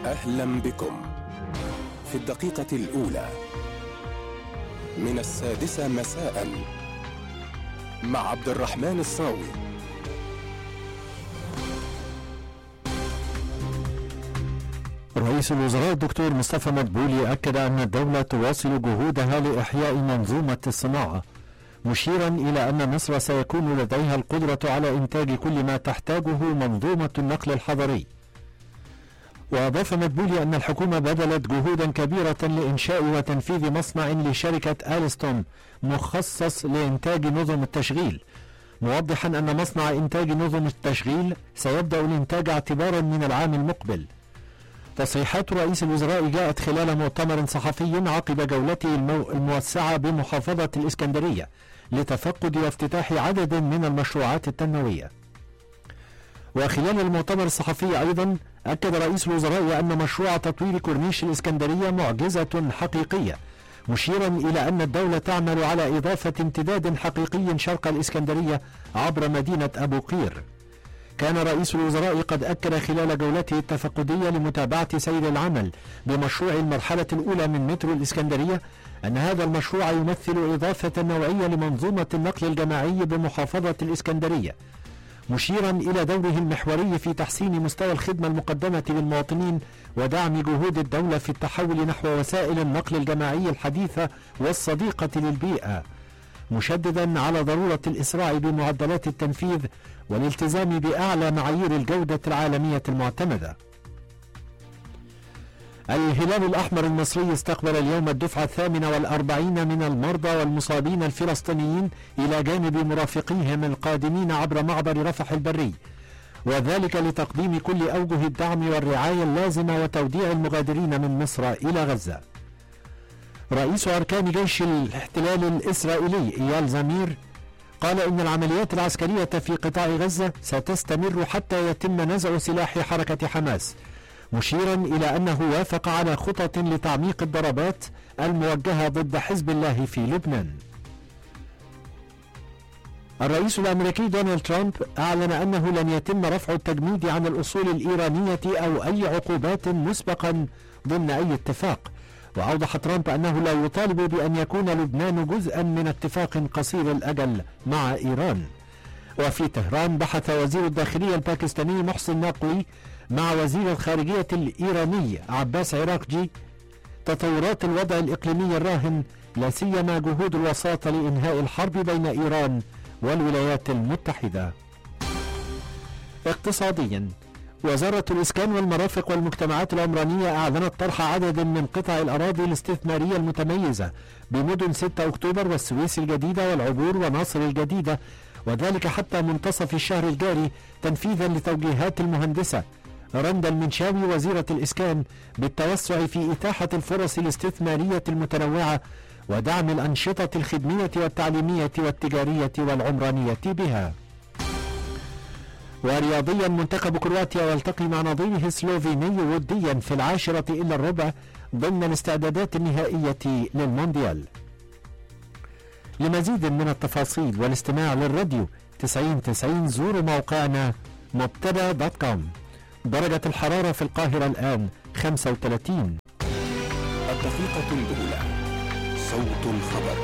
أهلا بكم في الدقيقة الأولى من 6 مساء مع عبد الرحمن الصاوي. رئيس الوزراء الدكتور مصطفى مدبولي أكد أن الدولة تواصل جهودها لإحياء منظومة الصناعة، مشيرا إلى أن مصر سيكون لديها القدرة على إنتاج كل ما تحتاجه منظومة النقل الحضري. وأضاف مدبولي أن الحكومة بذلت جهودا كبيرة لإنشاء وتنفيذ مصنع لشركة ألستون مخصص لإنتاج نظم التشغيل، موضحا أن مصنع إنتاج نظم التشغيل سيبدأ الإنتاج اعتبارا من العام المقبل. تصريحات رئيس الوزراء جاءت خلال مؤتمر صحفي عقب جولته الموسعة بمحافظة الإسكندرية لتفقد وافتتاح عدد من المشروعات التنموية. وخلال المؤتمر الصحفي أيضا أكد رئيس الوزراء أن مشروع تطوير كورنيش الإسكندرية معجزة حقيقية، مشيرا إلى أن الدولة تعمل على إضافة امتداد حقيقي شرق الإسكندرية عبر مدينة أبو قير. كان رئيس الوزراء قد أكد خلال جولته التفقدية لمتابعة سير العمل بمشروع المرحلة الأولى من مترو الإسكندرية أن هذا المشروع يمثل إضافة نوعية لمنظومة النقل الجماعي بمحافظة الإسكندرية، مشيرا إلى دوره المحوري في تحسين مستوى الخدمة المقدمة للمواطنين ودعم جهود الدولة في التحول نحو وسائل النقل الجماعي الحديثة والصديقة للبيئة، مشددا على ضرورة الإسراع بمعدلات التنفيذ والالتزام بأعلى معايير الجودة العالمية المعتمدة. الهلال الأحمر المصري استقبل اليوم الدفعة 48 من المرضى والمصابين الفلسطينيين إلى جانب مرافقيهم القادمين عبر معبر رفح البري، وذلك لتقديم كل أوجه الدعم والرعاية اللازمة وتوديع المغادرين من مصر إلى غزة. رئيس أركان جيش الاحتلال الإسرائيلي إيال زمير قال إن العمليات العسكرية في قطاع غزة ستستمر حتى يتم نزع سلاح حركة حماس، مشيرا إلى أنه وافق على خطط لتعميق الضربات الموجهة ضد حزب الله في لبنان. الرئيس الأمريكي دونالد ترامب أعلن أنه لن يتم رفع التجميد عن الأصول الإيرانية أو أي عقوبات مسبقا ضمن أي اتفاق، وأوضح ترامب أنه لا يطالب بأن يكون لبنان جزءا من اتفاق قصير الأجل مع إيران. وفي طهران بحث وزير الداخلية الباكستاني محسن نقوي مع وزير الخارجية الإيراني عباس عراقجي تطورات الوضع الإقليمي الراهن، لا سيما جهود الوساطة لإنهاء الحرب بين إيران والولايات المتحدة. اقتصاديا، وزارة الإسكان والمرافق والمجتمعات العمرانية أعلنت طرح عدد من قطع الأراضي الاستثمارية المتميزة بمدن 6 أكتوبر والسويس الجديدة والعبور وناصر الجديدة، وذلك حتى منتصف الشهر الجاري تنفيذا لتوجيهات المهندسة رندا المنشاوي وزيرة الإسكان بالتوسع في إتاحة الفرص الاستثمارية المتنوعة ودعم الأنشطة الخدمية والتعليمية والتجارية والعمرانية بها. ورياضيا، منتخب كرواتيا يلتقي مع نظيره السلوفيني وديا في 10:15 ضمن الاستعدادات النهائية للمونديال. لمزيد من التفاصيل والاستماع للراديو 90 زوروا موقعنا مبتدا.com. درجة الحرارة في القاهرة الآن 35. الدقيقة الأولى، صوت الخبر.